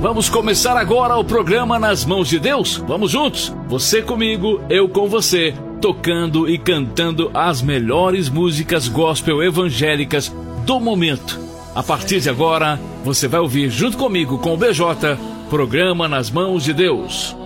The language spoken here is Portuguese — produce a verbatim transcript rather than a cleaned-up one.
Vamos começar agora o programa Nas Mãos de Deus? Vamos juntos? Você comigo, eu com você, tocando e cantando as melhores músicas gospel evangélicas do momento. A partir de agora, você vai ouvir junto comigo com o B J, programa Nas Mãos de Deus.